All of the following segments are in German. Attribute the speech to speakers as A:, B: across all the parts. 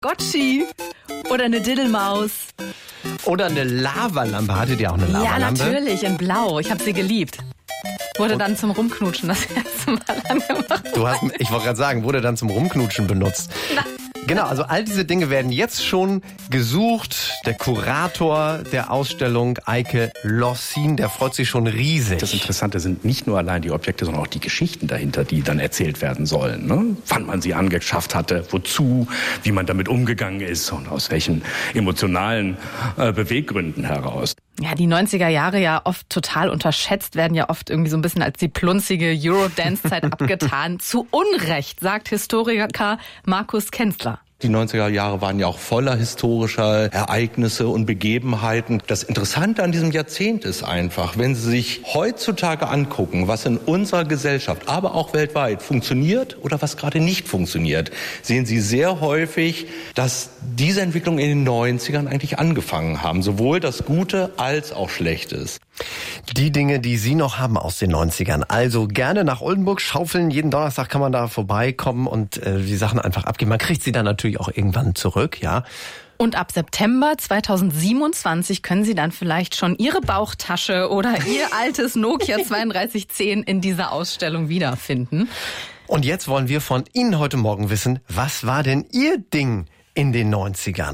A: Gotchi oder eine Diddelmaus.
B: Oder eine Lavalampe. Hattet ihr auch eine Lavalampe?
A: Ja, natürlich, in Blau. Ich habe sie geliebt. Wurde dann zum Rumknutschen das erste Mal angemacht.
B: Ich wollte gerade sagen, wurde dann zum Rumknutschen benutzt.
A: Na.
B: Genau, also all diese Dinge werden jetzt schon gesucht. Der Kurator der Ausstellung, Eike Lossin, der freut sich schon riesig.
C: Das Interessante sind nicht nur allein die Objekte, sondern auch die Geschichten dahinter, die dann erzählt werden sollen. Ne? Wann man sie angeschafft hatte, wozu, wie man damit umgegangen ist und aus welchen emotionalen Beweggründen heraus.
A: Ja, die 90er Jahre ja oft total unterschätzt, werden ja oft irgendwie so ein bisschen als die plunzige Eurodance-Zeit abgetan. Zu Unrecht, sagt Historiker Markus Kenzler.
D: Die 90er Jahre waren ja auch voller historischer Ereignisse und Begebenheiten. Das Interessante an diesem Jahrzehnt ist einfach, wenn Sie sich heutzutage angucken, was in unserer Gesellschaft, aber auch weltweit funktioniert oder was gerade nicht funktioniert, sehen Sie sehr häufig, dass diese Entwicklung in den 90ern eigentlich angefangen haben. Sowohl das Gute als auch Schlechtes.
B: Die Dinge, die Sie noch haben aus den 90ern. Also gerne nach Oldenburg schaufeln. Jeden Donnerstag kann man da vorbeikommen und die Sachen einfach abgeben. Man kriegt sie dann natürlich auch irgendwann zurück, ja.
A: Und ab September 2027 können Sie dann vielleicht schon Ihre Bauchtasche oder Ihr altes Nokia 3210 in dieser Ausstellung wiederfinden.
B: Und jetzt wollen wir von Ihnen heute Morgen wissen, was war denn Ihr Ding in den 90ern?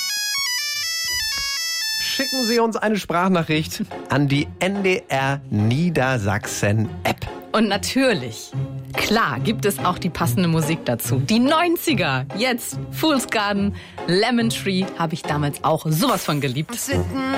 B: Schicken Sie uns eine Sprachnachricht an die NDR Niedersachsen App.
A: Und natürlich, klar, gibt es auch die passende Musik dazu. Die 90er, jetzt Fool's Garden, Lemon Tree, habe ich damals auch sowas von geliebt.